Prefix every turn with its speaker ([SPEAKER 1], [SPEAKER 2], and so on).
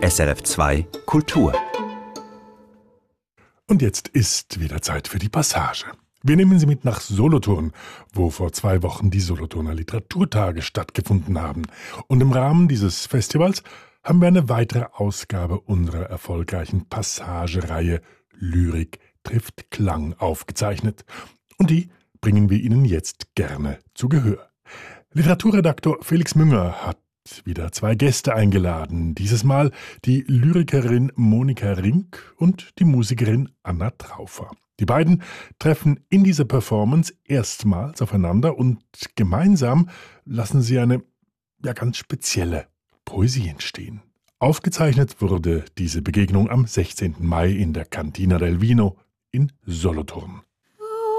[SPEAKER 1] SRF 2 Kultur.
[SPEAKER 2] Und jetzt ist wieder Zeit für die Passage. Wir nehmen Sie mit nach Solothurn, wo vor 2 Wochen die Solothurner Literaturtage stattgefunden haben. Und im Rahmen dieses Festivals haben wir eine weitere Ausgabe unserer erfolgreichen Passagereihe Lyrik trifft Klang aufgezeichnet. Und die bringen wir Ihnen jetzt gerne zu Gehör. Literaturredaktor Felix Münger hat wieder 2 Gäste eingeladen. Dieses Mal die Lyrikerin Monika Rink und die Musikerin Anna Traufer. Die beiden treffen in dieser Performance erstmals aufeinander und gemeinsam lassen sie eine ganz spezielle Poesie entstehen. Aufgezeichnet wurde diese Begegnung am 16. Mai in der Cantina del Vino in Solothurn.